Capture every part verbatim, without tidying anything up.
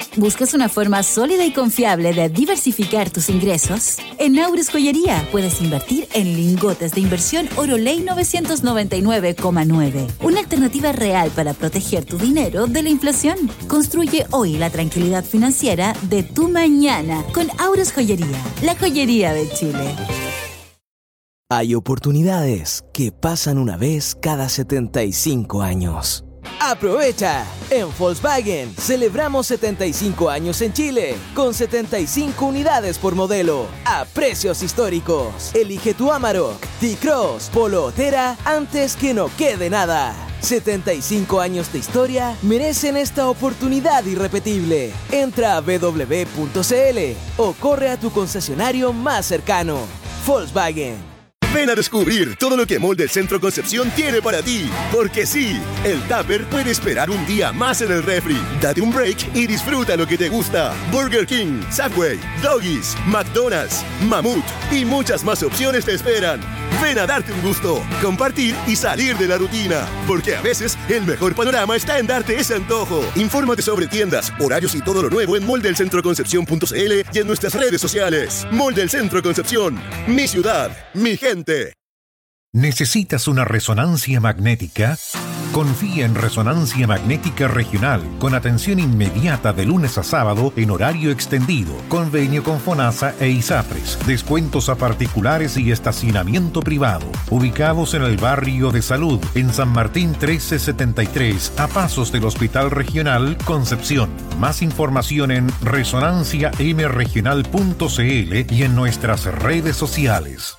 ¿Buscas una forma sólida y confiable de diversificar tus ingresos? En Auris Joyería puedes invertir en lingotes de inversión Oroley novecientos noventa y nueve coma nueve. Una alternativa real para proteger tu dinero de la inflación. Construye hoy la tranquilidad financiera de tu mañana con Auris Joyería, la joyería de Chile. Hay oportunidades que pasan una vez cada setenta y cinco años. ¡Aprovecha! En Volkswagen celebramos setenta y cinco años en Chile, con setenta y cinco unidades por modelo, a precios históricos. Elige tu Amarok, T-Cross, Polo o Thera antes que no quede nada. setenta y cinco años de historia merecen esta oportunidad irrepetible. Entra a w w w punto c l o corre a tu concesionario más cercano. Volkswagen. Ven a descubrir todo lo que Mall del Centro Concepción tiene para ti. Porque sí, el tupper puede esperar un día más en el refri. Date un break y disfruta lo que te gusta. Burger King, Subway, Doggies, McDonald's, Mamut y muchas más opciones te esperan. Ven a darte un gusto, compartir y salir de la rutina. Porque a veces el mejor panorama está en darte ese antojo. Infórmate sobre tiendas, horarios y todo lo nuevo en mall del centro concepción punto c l y en nuestras redes sociales. Mall del Centro Concepción. Mi ciudad, mi gente. ¿Necesitas una resonancia magnética? Confía en Resonancia Magnética Regional, con atención inmediata de lunes a sábado en horario extendido, convenio con FONASA e ISAPRES, descuentos a particulares y estacionamiento privado. Ubicados en el barrio de Salud, en San Martín trece setenta y tres, a pasos del Hospital Regional Concepción. Más información en resonancia m regional punto c l y en nuestras redes sociales.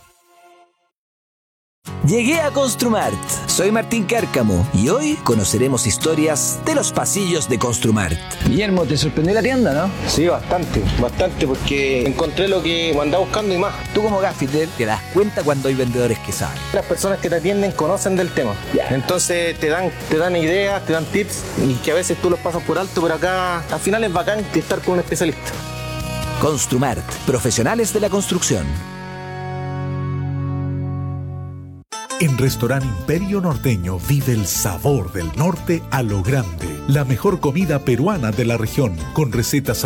Llegué a Construmart. Soy Martín Cárcamo y hoy conoceremos historias de los pasillos de Construmart. Guillermo, ¿te sorprendió la tienda, no? Sí, bastante, bastante, porque encontré lo que andaba buscando y más. Tú como gaffiter te das cuenta cuando hay vendedores que saben. Las personas que te atienden conocen del tema. Yeah. Entonces te dan, te dan ideas, te dan tips y que a veces tú los pasas por alto, pero acá al final es bacán estar con un especialista. Construmart, profesionales de la construcción. En Restaurante Imperio Norteño vive el sabor del norte a lo grande. La mejor comida peruana de la región, con recetas